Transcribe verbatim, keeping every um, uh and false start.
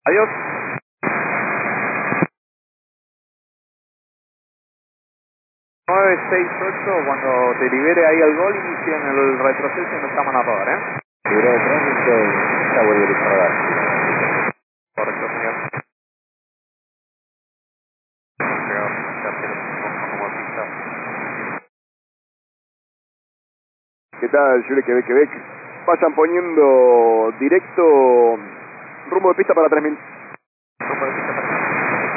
Adiós. nueve seis ocho, cuando te libere ahí el gol, inicia en el retroceso y no está manador, ¿eh? Libera de tránsito y ya vuelve a disparar. Correcto, señor. Llegado, tercero, como pista. ¿Qué tal, Jules Quebec, Quebec? Vayan poniendo directo rumbo de pista para tres mil. Rumbo de